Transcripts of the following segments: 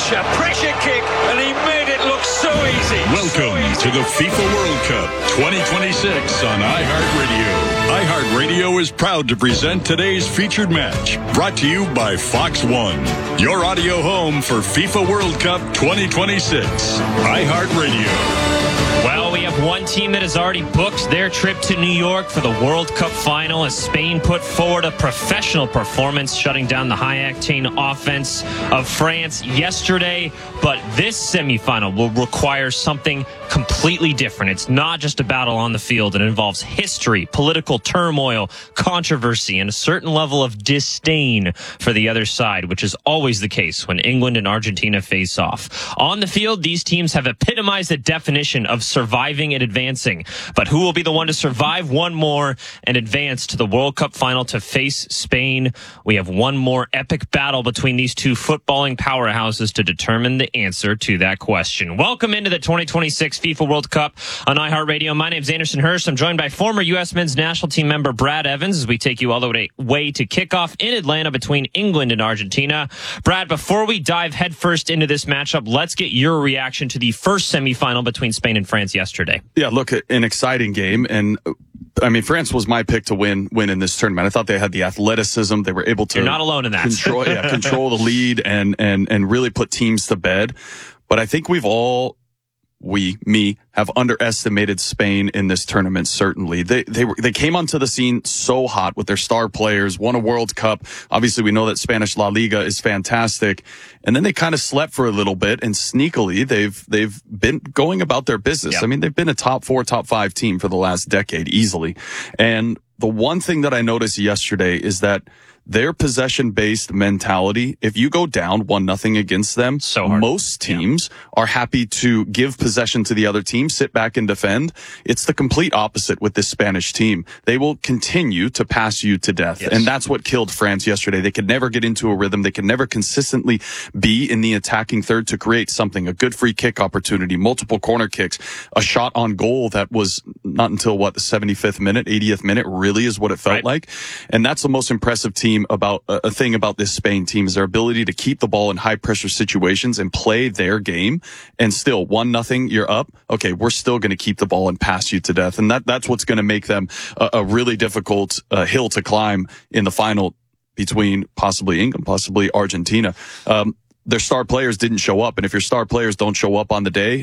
pressure kick, and he made it look so easy. Welcome to the FIFA World Cup 2026 on iHeartRadio. iHeartRadio is proud to present today's featured match, brought to you by Fox One, your audio home for FIFA World Cup 2026. iHeartRadio. Well, we have one team that has already booked their trip to New York for the World Cup final as Spain put forward a professional performance, shutting down the high-octane offense of France yesterday. But this semifinal will require something completely different. It's not just a battle on the field. It involves history, political turmoil, controversy, and a certain level of disdain for the other side, which is always the case when England and Argentina face off. On the field, these teams have epitomized the definition of surviving and advancing. But who will be the one to survive one more and advance to the World Cup final to face Spain? We have one more epic battle between these two footballing powerhouses to determine the answer to that question. Welcome into the 2026 FIFA World Cup on iHeartRadio. My name's Anderson Hurst. I'm joined by former U.S. men's national team member Brad Evans as we take you all the way to kickoff in Atlanta between England and Argentina. Brad, before we dive headfirst into this matchup, let's get your reaction to the first semifinal between Spain and France yesterday. Yeah, look, an exciting game. And I mean, France was my pick to win in this tournament. I thought they had the athleticism. They were able to. You're not alone in that. control the lead and really put teams to bed. But I think me have underestimated Spain in this tournament. Certainly, they came onto the scene so hot with their star players, won a World Cup. Obviously, we know that Spanish La Liga is fantastic, and then they kind of slept for a little bit, and sneakily they've been going about their business. Yep. I mean, they've been a top 4, top 5 team for the last decade easily. And the one thing that I noticed yesterday is that their possession-based mentality, if you go down 1-0 against them, most teams are happy to give possession to the other team, sit back and defend. It's the complete opposite with this Spanish team. They will continue to pass you to death. Yes. And that's what killed France yesterday. They could never get into a rhythm. They could never consistently be in the attacking third to create something, a good free kick opportunity, multiple corner kicks, a shot on goal that was not until, the 75th minute, 80th minute, really is what it felt like. And that's the most impressive thing about this Spain team is their ability to keep the ball in high pressure situations and play their game. And still 1-0, you're up. Okay, we're still going to keep the ball and pass you to death. And that's what's going to make them a really difficult hill to climb in the final between possibly England, possibly Argentina. Their star players didn't show up. And if your star players don't show up on the day,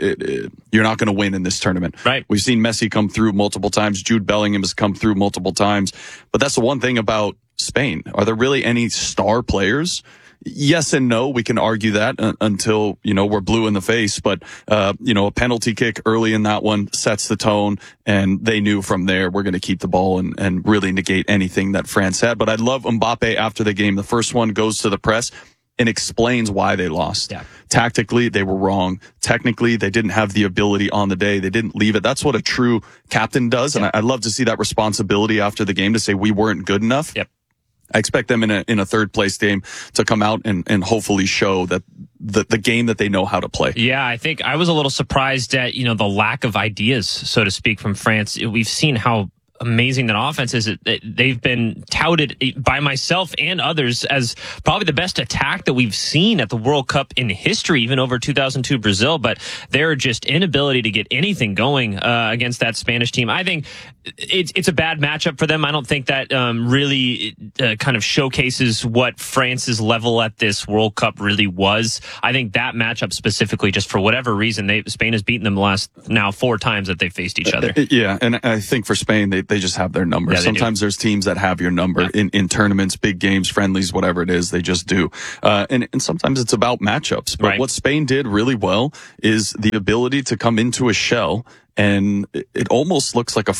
you're not going to win in this tournament. Right. We've seen Messi come through multiple times. Jude Bellingham has come through multiple times. But that's the one thing about Spain. Are there really any star players? Yes and no. We can argue that until, we're blue in the face. But, a penalty kick early in that one sets the tone. And they knew from there we're going to keep the ball and really negate anything that France had. But I love Mbappe after the game. The first one goes to the press and explains why they lost. Yeah. Tactically, they were wrong. Technically, they didn't have the ability on the day. They didn't leave it. That's what a true captain does. Yeah. And I'd love to see that responsibility after the game to say we weren't good enough. Yep. I expect them in a third place game to come out and hopefully show that the game that they know how to play. Yeah, I think I was a little surprised at, the lack of ideas, so to speak, from France. We've seen how amazing that offense is. They've been touted by myself and others as probably the best attack that we've seen at the World Cup in history, even over 2002 Brazil. But their just inability to get anything going against that Spanish team, I think it's a bad matchup for them. I don't think that really kind of showcases what France's level at this World Cup really was. I think that matchup specifically, just for whatever reason, Spain has beaten them the last now 4 times that they faced each other. Yeah, and I think for Spain, they just have their number. Yeah, sometimes there's teams that have your number in tournaments, big games, friendlies, whatever it is, they just do. And sometimes it's about matchups. But what Spain did really well is the ability to come into a shell, and it almost looks like a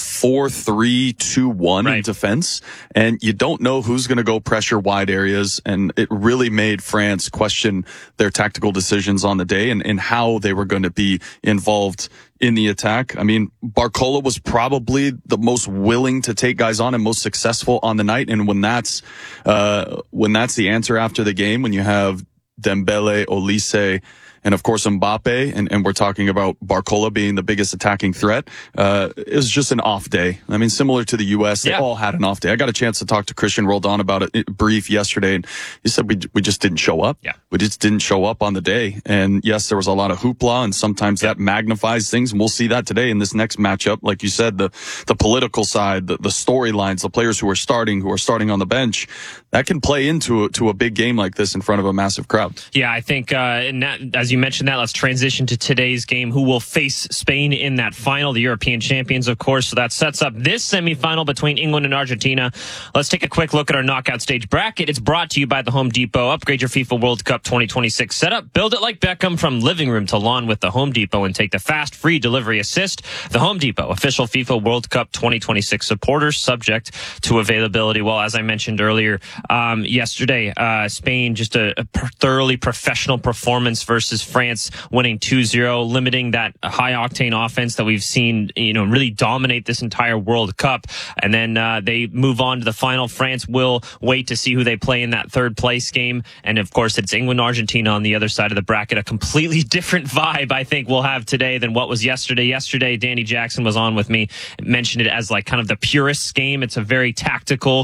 4-3-2-1 in defense. And you don't know who's going to go pressure wide areas. And it really made France question their tactical decisions on the day and how they were going to be involved in the attack. I mean, Barcola was probably the most willing to take guys on and most successful on the night. And when that's the answer after the game, when you have Dembele, Olise, and of course Mbappe, and we're talking about Barcola being the biggest attacking threat, it was just an off day. I mean, similar to the U.S., they all had an off day. I got a chance to talk to Christian Roldan about it brief yesterday, and he said we just didn't show up. Yeah. We just didn't show up on the day. And yes, there was a lot of hoopla, and sometimes that magnifies things, and we'll see that today in this next matchup. Like you said, the political side, the storylines, the players who are starting on the bench, that can play into a big game like this in front of a massive crowd. Yeah, I think, as you mentioned that, let's transition to today's game. Who will face Spain in that final? The European champions, of course. So that sets up this semifinal between England and Argentina. Let's take a quick look at our knockout stage bracket. It's brought to you by the Home Depot. Upgrade your FIFA World Cup 2026 setup. Build it like Beckham from living room to lawn with the Home Depot and take the fast, free delivery assist. The Home Depot, official FIFA World Cup 2026 supporters, subject to availability. Well, as I mentioned earlier, yesterday, Spain, just a thoroughly professional performance versus France, winning 2-0, limiting that high-octane offense that we've seen, really dominate this entire World Cup. And then they move on to the final. France will wait to see who they play in that third place game. And of course, it's England-Argentina on the other side of the bracket. A completely different vibe, I think, we'll have today than what was yesterday. Yesterday, Danny Jackson was on with me, mentioned it as like kind of the purist game. It's a very tactical,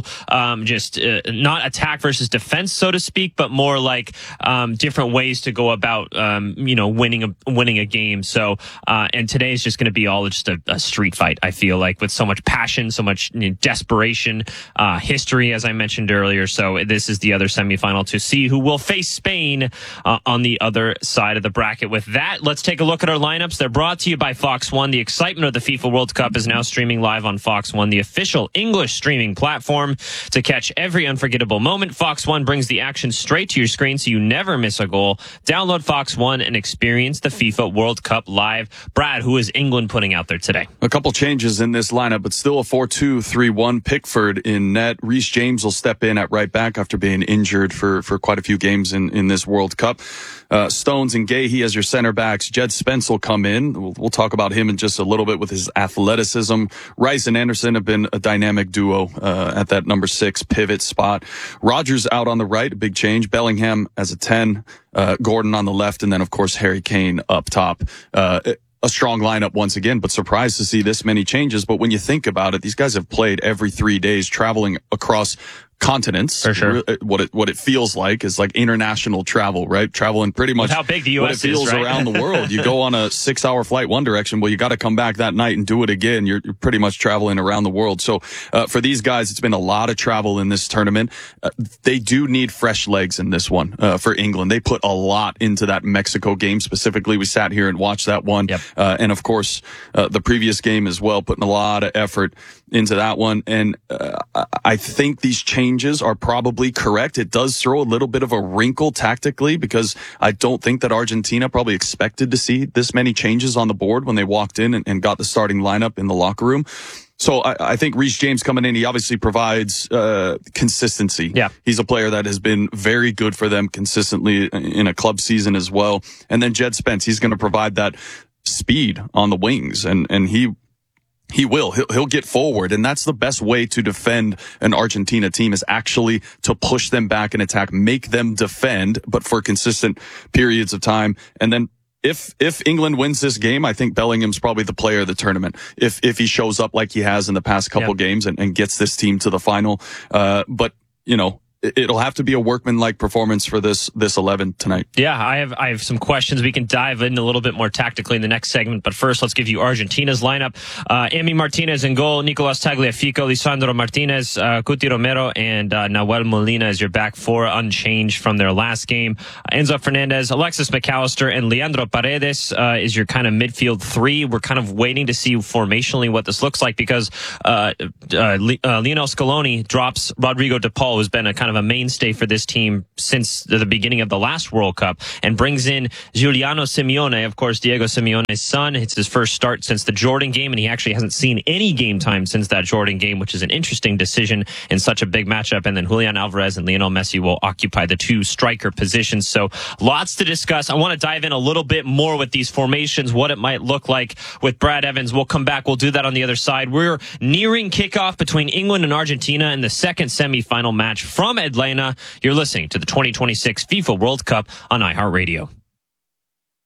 not attack versus defense, so to speak, but more like different ways to go about, winning a game. So, and today is just going to be all just a street fight, I feel like, with so much passion, so much desperation, history, as I mentioned earlier. So this is the other semifinal to see who will face Spain on the other side of the bracket. With that, let's take a look at our lineups. They're brought to you by Fox One. The excitement of the FIFA World Cup is now streaming live on Fox One, the official English streaming platform. To catch every unforgettable moment, Fox One brings the action straight to your screen so you never miss a goal. Download Fox One and experience the FIFA World Cup live. Brad, who is England putting out there today? A couple changes in this lineup, but still a 4-2-3-1. Pickford in net. Reece James will step in at right back after being injured for quite a few games in this World Cup. Stones and Gahey as your center backs. Jed Spence will come in. We'll talk about him in just a little bit with his athleticism. Rice and Anderson have been a dynamic duo at that number 6 pivot spot. Rodgers out on the right, a big change. Bellingham as a 10. Gordon on the left, and then of course Harry Kane up top. A strong lineup once again, but surprised to see this many changes. But when you think about it, these guys have played every 3 days, traveling across continents. For sure. What it feels like is like international travel, right? Traveling pretty much with how big the U.S. what it feels is, right? around the world. You go on a 6-hour flight one direction. Well, you got to come back that night and do it again. You're pretty much traveling around the world. So, for these guys, it's been a lot of travel in this tournament. They do need fresh legs in this one, for England. They put a lot into that Mexico game specifically. We sat here and watched that one. Yep. And of course, the previous game as well, putting a lot of effort into that one. And, I think these changes are probably correct. It does throw a little bit of a wrinkle tactically because I don't think that Argentina probably expected to see this many changes on the board when they walked in and got the starting lineup in the locker room. So I think Reece James coming in, he obviously provides consistency. Yeah. He's a player that has been very good for them consistently in a club season as well. And then Jed Spence, he's going to provide that speed on the wings, and he'll get forward, and that's the best way to defend an Argentina team, is actually to push them back in attack, make them defend, but for consistent periods of time. And then if England wins this game, I think Bellingham's probably the player of the tournament. If he shows up like he has in the past couple games and gets this team to the final. But it'll have to be a workman-like performance for this 11 tonight. Yeah, I have some questions. We can dive in a little bit more tactically in the next segment, but first let's give you Argentina's lineup. Emi Martinez in goal, Nicolas Tagliafico, Lisandro Martinez, Cuti Romero, and Nahuel Molina as your back four, unchanged from their last game. Enzo Fernandez, Alexis McAllister, and Leandro Paredes is your kind of midfield three. We're kind of waiting to see formationally what this looks like because Lionel Scaloni drops Rodrigo de Paul, who's been a kind of a mainstay for this team since the beginning of the last World Cup, and brings in Giuliano Simeone, of course, Diego Simeone's son. It's his first start since the Jordan game, and he actually hasn't seen any game time since that Jordan game, which is an interesting decision in such a big matchup. And then Julian Alvarez and Lionel Messi will occupy the two striker positions. So lots to discuss. I want to dive in a little bit more with these formations, what it might look like with Brad Evans. We'll come back. We'll do that on the other side. We're nearing kickoff between England and Argentina in the second semifinal match from Atlanta. You're listening to the 2026 FIFA World Cup on iHeartRadio.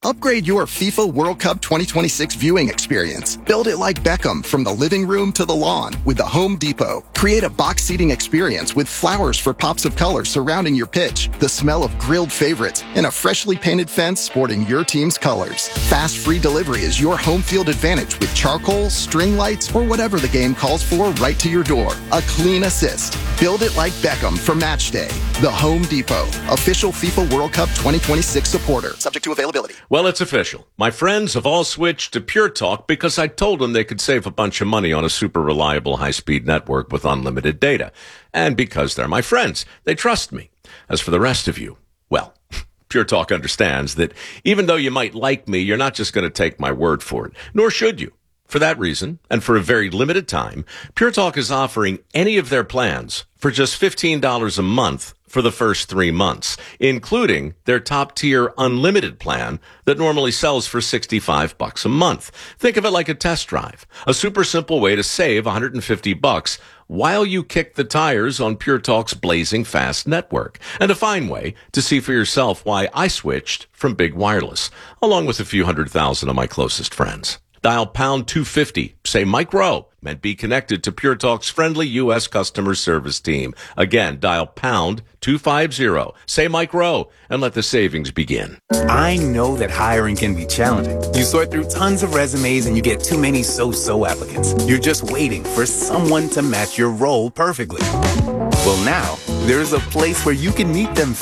Upgrade your FIFA World Cup 2026 viewing experience. Build it like Beckham from the living room to the lawn with the Home Depot. Create a box seating experience with flowers for pops of color surrounding your pitch, the smell of grilled favorites, and a freshly painted fence sporting your team's colors. Fast free delivery is your home field advantage with charcoal, string lights, or whatever the game calls for right to your door. A clean assist. Build it like Beckham for match day. The Home Depot, official FIFA World Cup 2026 supporter. Subject to availability. Well, it's official. My friends have all switched to Pure Talk because I told them they could save a bunch of money on a super reliable high-speed network with unlimited data. And because they're my friends, they trust me. As for the rest of you, well, Pure Talk understands that even though you might like me, you're not just going to take my word for it, nor should you. For that reason, and for a very limited time, Pure Talk is offering any of their plans for just $15 a month for the first 3 months, including their top-tier unlimited plan that normally sells for $65 a month. Think of it like a test drive, a super simple way to save $150 while you kick the tires on Pure Talk's blazing fast network, and a fine way to see for yourself why I switched from Big Wireless, along with a few 100,000 of my closest friends. Dial pound 250, say Mike Rowe, and be connected to Pure Talk's friendly U.S. customer service team. Again, dial pound 250, say Mike Rowe, and let the savings begin. I know that hiring can be challenging. You sort through tons of resumes and you get too many so-so applicants. You're just waiting for someone to match your role perfectly. Well, now, there's a place where you can meet them